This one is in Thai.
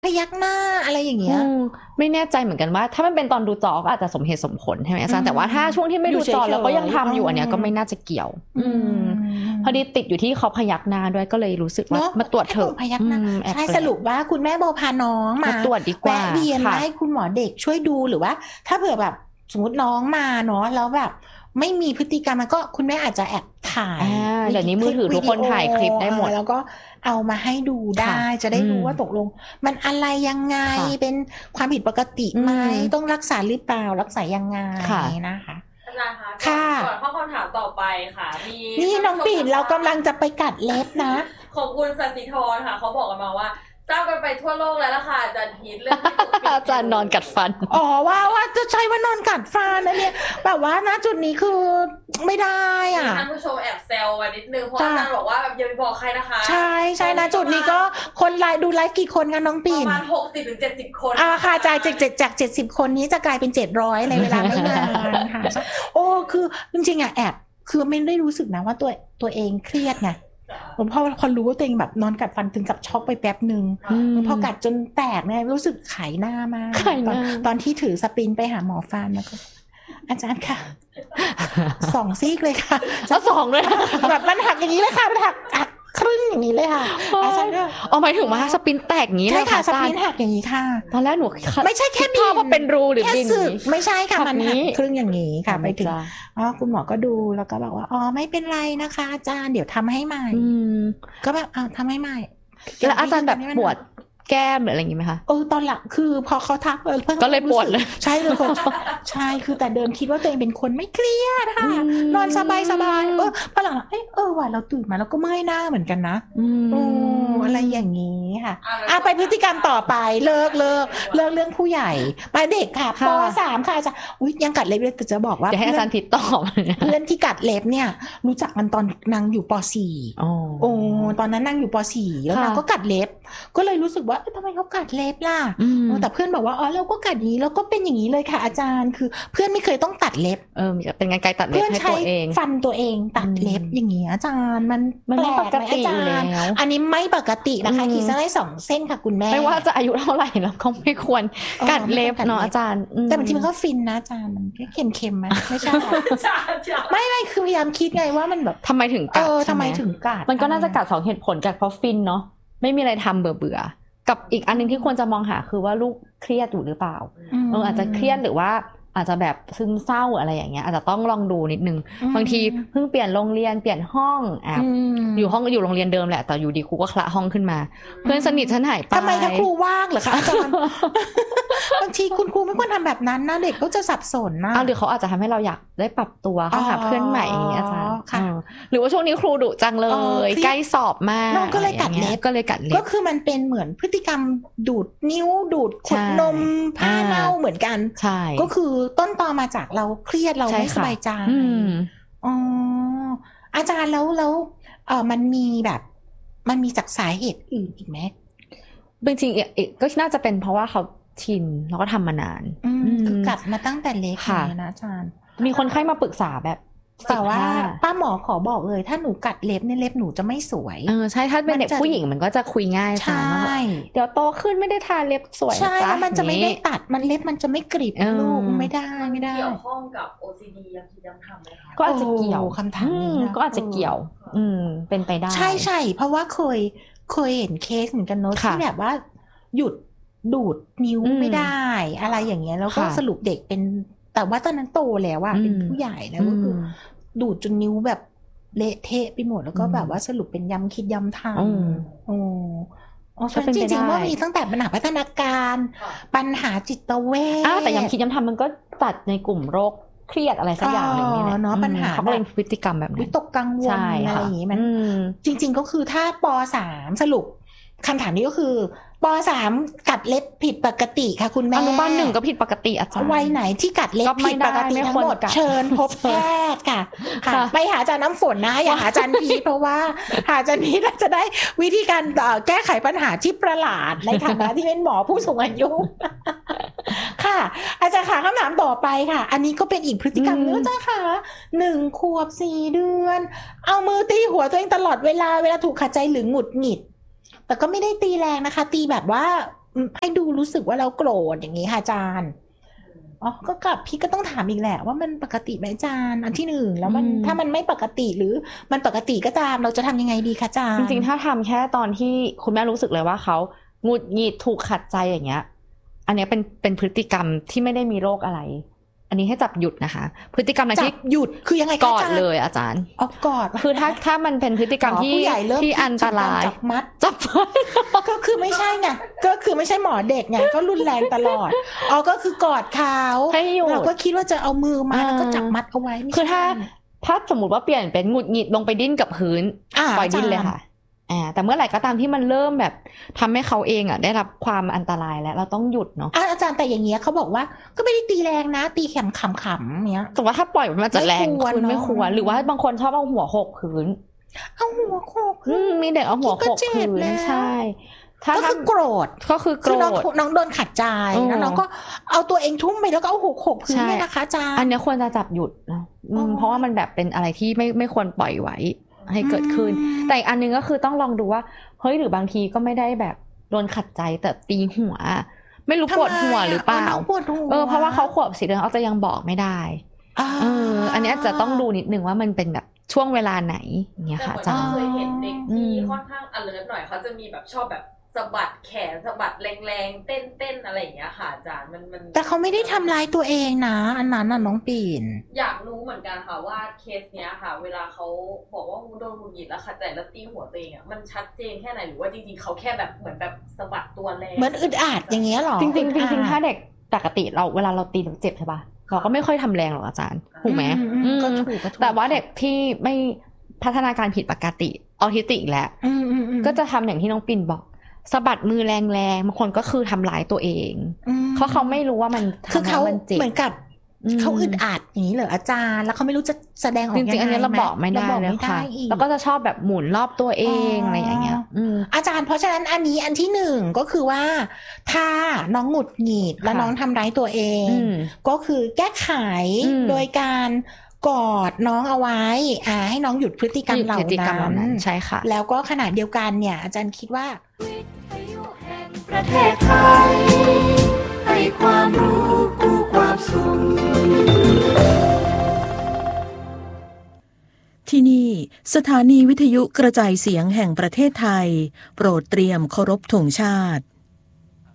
พยักหน้าอะไรอย่างเงี้ยไม่แน่ใจเหมือนกันว่าถ้ามันเป็นตอนดูจอก็อาจจะสมเหตุสมผลใช่ไหมอาจารย์แต่ว่าถ้าช่วงที่ไม่ดูจอแล้วก็ยังทำอยู่อันเนี้ยก็ไม่น่าจะเกี่ยวพอดีติดอยู่ที่เขาพยักหน้าด้วยก็เลยรู้สึกว่ามาตรวจเถอะใช่สรุปว่าคุณแม่โบพาน้องมาตรวจดีกว่าแวะเวียนให้คุณหมอเด็กช่วยดูหรือว่าถ้าเผื่อแบบสมมติน้องมาเนาะแล้วแบบไม่มีพฤติกรรมมันก็คุณแม่อาจจะแอบถ่ายเดี๋ยวนี้มือถือทุกคนถ่ายคลิปได้หมดแล้วก็เอามาให้ดูได้จะได้รู้ว่าตกลงมันอะไรยังไงเป็นความผิดปกติไหมต้องรักษาหรือเปล่ารักษายังไงนะคะอาจารย์คะก่อนเข้าคำถามต่อไปค่ะนี่น้องปิ่นเรากำลังจะไปกัดเล็บนะของคุณสันติธรค่ะเขาบอกกันมาว่าทราบกันไปทั่วโลกแล้วล่ะค่ะอาจารย์พีทเรื่องอาจารย์นอนกัดฟันว่าจะใช้ว่านอนกัดฟันนะเนี่ยแบบว่าณจุดนี้คือไม่ได้อ่ะท่านผู้ชมแอบแซวมานิดนึงเพราะอาจารย์บอกว่าแบบอย่าไปบอกใครนะคะใช่ณจุดนี้ก็คนไลฟ์ดูไลฟ์กี่คนกันน้องปิ่นประมาณ60-70 คนค่ะจาก70คนนี้จะกลายเป็น700ในเวลาไม่นานค่ะคือจริงๆอ่ะแอบคือไม่ได้รู้สึกนะว่าตัวเองเครียดไงผมพอรู้ว่าตัวเองแบบนอนกัดฟันถึงกับช็อกไปแป๊บนึงพอกัดจนแตกเนี่ยรู้สึกไขหน้ามากตอนที่ถือสปรินไปหาหมอฟันแล้วก็อาจารย์ค่ะ2 ซีกเลยค่ะจะ2เลยแบบมันหักอย่างนี้เลยค่ะมันหักครึ่งอย่างนี้เลยค่ะอาจารย์ก็หมายถึงว่าสปรินแตกอย่างนี้เลยค่ะสปรินหักอย่างนี้ค่ะตอนแรกหนูไม่ใช่แค่บินว่าเป็นรูหรือบินไม่ใช่ค่ะมันหักครึ่งอย่างนี้ค่ะไปถึงคุณหมอก็ดูแล้วก็บอกว่าไม่เป็นไรนะคะอาจารย์เดี๋ยวทำให้ใหม่ก็แบบทำให้ใหม่แล้วอาจารย์แบบปวดแก้มหรืออะไรอย่างงี้ไหมคะตอนหลังคือพอเขาทักก็เลยปวดเลยใช่เลยใช่คือแต่เดิมคิดว่าตัวเองเป็นคนไม่เครียดค่ะนอนสบายพอหลังว่าเราตื่นมาแล้วก็เมื่อยหน้าเหมือนกันนะอะไรอย่างนี้ค่ะไปพฤติกรรมต่อไปเลิกเรื่องผู้ใหญ่ไปเด็กค่ะป.3 ค่ะอาจารย์ยังกัดเล็บเลยแต่จะบอกว่าให้อาจารย์ผิดตอบเพื่อนที่กัดเล็บเนี่ยรู้จักกันตอนนางอยู่ป.4 ตอนนั้นนางอยู่ป.4 แล้วนางก็กัดเล็บก็เลยรู้สึกว่าทำไมเขากัดเล็บล่ะแต่เพื่อนบอกว่าเราก็กัดนี้แล้วก็เป็นอย่างนี้เลยค่ะอาจารย์คือเพื่อนไม่เคยต้องตัดเล็บเป็นงานไกลตัดเล็บให้ตัวเองฟันตัวเองตัดเล็บอย่างนี้อาจารย์มันไม่ปกติอยู่แล้วอันนี้ไม่ปกตินะคะขีดเส้นได้2 เส้นค่ะคุณแม่ไม่ว่าจะอายุเท่าไหร่แล้วก็ไม่ควรกัดเล็บเนาะอาจารย์แต่บางทีมันก็ฟินนะอาจารย์มันเค็มๆไหมไม่ใช่ไม่คือพยายามคิดไงว่ามันแบบทำไมถึงกัดทำไมถึงกัดมันก็น่าจะกัด2 เหตุผลจากเพราะฟินเนาะไม่มีอะไรทำเบื่อกับอีกอันนึงที่ควรจะมองหาคือว่าลูกเครียดอยู่หรือเปล่าอาจจะเครียดหรือว่าอาจจะแบบซึมเศร้าอะไรอย่างเงี้ยอาจจะต้องลองดูนิดนึงบางทีเพิ่งเปลี่ยนโรงเรียนเปลี่ยนห้องอยู่โรงเรียนเดิมแหละแต่อยู่ดีครูก็คละห้องขึ้นมาเพื่อนสนิทฉันหายไปทำไมคะครูว่างเหรอคะอาจารย์บางทีคุณครูไม่ควรทำแบบนั้นนะเด็กก็จะสับสนนะหรือเขาอาจจะทำให้เราอยากได้ปรับตัวเข้าหาเพื่อนใหม่อย่างเงี้ยอาจารย์หรือว่าช่วงนี้ครูดุจังเลยใกล้สอบมากน้องก็เลยกัดเล็บก็คือมันเป็นเหมือนพฤติกรรมดูดนิ้วดูดขุดนมผ้าเน่าเหมือนกันก็คือต้นตอมาจากเราเครียดเราไม่สบายใจอาจารย์แล้วมันมีจากสาเหตุอื่นอีกไหมจริงๆก็น่าจะเป็นเพราะว่าเขาชินแล้วก็ทำมานานคือกัดมาตั้งแต่เล็กเลยนะอาจารย์มีคนไข้มาปรึกษาแบบแต่ว่าป้าหมอขอบอกเลยถ้าหนูกัดเล็บเนี่ยเล็บหนูจะไม่สวยใช่ถ้าเป็นเด็กผู้หญิงมันก็จะคุยง่ายใช่เดี๋ยวโตขึ้นไม่ได้ทาเล็บสวยใช่มันจะไม่ได้ตัดมันเล็บมันจะไม่กริบลูกไม่ได้เกี่ยวข้องกับ OCD ยังทำไหมคะก็อาจจะเกี่ยวคำถามนี้ก็อาจจะเกี่ยวเป็นไปได้ใช่เพราะว่าเคยเห็นเคสเหมือนกันเนอะที่แบบว่าหยุดดูดนิ้วไม่ได้อะไรอย่างเงี้ยแล้วก็สรุปเด็กเป็นแต่ว่าตอนนั้นโตแล้วอะเป็นผู้ใหญ่แล้วก็คือดูดจนนิ้วแบบเละเทะไปหมดแล้วก็แบบว่าสรุปเป็นย้ำคิดย้ำทำจริงๆว่ามีตั้งแต่ปัญหาพัฒนาการปัญหาจิตเวชแต่ย้ำคิดย้ำทำมันก็จัดในกลุ่มโรคเครียดอะไรสักอย่างหนึ่งนี่แหละเนาะปัญหาเขาเป็นพฤติกรรมแบบนั้นวิตกกังวลอะไรอย่างงี้มันจริงๆก็คือถ้าป.3 สรุปคำถามนี้ก็คือป.3 กัดเล็บผิดปกติค่ะคุณแม่อนุบาล1ก็ผิดปกติอาจารย์วัยไหนที่กัดเล็บผิดปกติทั้งหมดเชิญพบแพทย์ค่ะไปหาอาจารย์น้ำฝนนะอย่าหาอาจารย์พีเพราะว่าหาอาจารย์พีเราจะได้วิธีการแก้ไขปัญหาที่ประหลาดในฐานะที่เป็นหมอผู้สูงอายุค่ะอาจารย์ค่ะคำถามต่อไปค่ะอันนี้ก็เป็นอีกพฤติกรรมนึงอาจารย์ค่ะ1 ขวบ 4 เดือนเอามือตีหัวตัวเองตลอดเวลาถูกขัดใจหรือหงุดหงิดแต่ก็ไม่ได้ตีแรงนะคะตีแบบว่าให้ดูรู้สึกว่าเราโกรธอย่างนี้ค่ะอาจารย์อ๋อก็กลับพี่ก็ต้องถามอีกแหละว่ามันปกติไหมอาจารย์อันที่หนึ่งแล้วมันถ้ามันไม่ปกติหรือมันปกติก็ตามเราจะทำยังไงดีคะอาจารย์จริงๆถ้าทำแค่ตอนที่คุณแม่รู้สึกเลยว่าเขาหงุดหงิดถูกขัดใจอย่างเงี้ยอันนี้เป็นพฤติกรรมที่ไม่ได้มีโรคอะไรอันนี้ให้จับหยุดนะคะพฤติกรรมอะไรที่หยุดคือยังไงกอดเลยอาจารย์กอดคือถ้ามันเป็นพฤติกรรมที่อันตรายจับมัดก็คือไม่ใช่ไงก็คือไม่ใช่หมอเด็กไงก็รุนแรงตลอดก็คือกอดเขาเราก็คิดว่าจะเอามือมาแล้วก็จับมัดเอาไว้คือถ้าสมมติว่าเปลี่ยนเป็นหงุดหงิดลงไปดิ้นกับพื้นปล่อยดิ้นเลยค่ะแต่เมื่อไหร่ก็ตามที่มันเริ่มแบบทำให้เขาเองได้รับความอันตรายแล้วเราต้องหยุดเนาะอาจารย์แต่อย่างเงี้ยเขาบอกว่าก็ไม่ได้ตีแรงนะตีแขนขำๆเนี้ยแต่ว่าถ้าปล่อยมันจะแรงคุณไม่ควรหรือว่าบางคนชอบเอาหัวโขกพื้นเอาหัวโขกมีเด็กเอาหัวโขกพื้นใช่ก็คือโกรธน้องโดนขัดใจแล้วน้องก็เอาตัวเองทุ่มไปแล้วก็เอาหัวโขกพื้นเนี่ยนะคะอาจารย์อันนี้ควรจะจับหยุดนะเพราะว่ามันแบบเป็นอะไรที่ไม่ควรปล่อยไว้ให้เกิดขึ้นแต่อีกอันนึงก็คือต้องลองดูว่าเฮ้ยหรือบางทีก็ไม่ได้แบบโดนขัดใจแต่ตีหัวไม่รู้ปวดหัวหรือเปล่าเพราะว่าเขาขวบ4 เดือนเขาจะยังบอกไม่ได้อันนี้จะต้องดูนิดนึงว่ามันเป็นแบบช่วงเวลาไหนอย่างเงี้ยค่ะอาจารย์เคยเห็นเด็กที่ค่อนข้างalertหน่อยเขาจะมีแบบชอบแบบสะบัดแขนสะบัดแรงๆเต้นอะไรอย่างเงี้ยค่ะอาจารย์มันแต่เขาไม่ได้ทำร้ายตัวเองนะอันนั้นน่ะน้องปีนอยากรู้เหมือนกันค่ะว่าเคสเนี้ยค่ะเวลาเขาบอกว่าโดนหงุดหงิดแล้วขัดใจแล้วตีหัวตัวเองมันชัดเจนแค่ไหนหรือว่าจริงๆเขาแค่แบบเหมือนแบบสะบัดตัวแรงเหมือนอึดอัดอย่างเงี้ยหรอจริงๆถ้าเด็กปกติเวลาเราตีถึงเจ็บใช่ป่ะเราก็ไม่ค่อยทำแรงหรอกอาจารย์ถูกไหมก็ถูกแต่ว่าเด็กที่ไม่พัฒนาการผิดปกติออทิสติกแหละก็จะทำอย่างที่น้องปิ่นบอกสะบัดมือแรงๆบางคนก็คือทำร้ายตัวเองเพราะเขาไม่รู้ว่ามันทำแล้วมันเจ็บเหมือนกับเขาอึดอัดอย่างนี้เหรออาจารย์แล้วเขาไม่รู้จะแสดงออกยังไงจริงๆอันนี้เราบอกไม่ได้เลยค่ะแล้วก็จะชอบแบบหมุนรอบตัวเองอะไรอย่างเงี้ยอาจารย์เพราะฉะนั้นอันนี้อันที่1ก็คือว่าถ้าน้องหงุดหงิดแล้วน้องทำร้ายตัวเองก็คือแก้ไขโดยการกอดน้องเอาไว้ให้น้องหยุดพฤติกรรมเหล่านั้นใช่ค่ะแล้วก็ขณะเดียวกันเนี่ยอาจารย์คิดว่าประเทศไทยให้ความรู้คู่ความสุขที่นี่สถานีวิทยุกระจายเสียงแห่งประเทศไทยโปรดเตรียมเคารพธงชาติ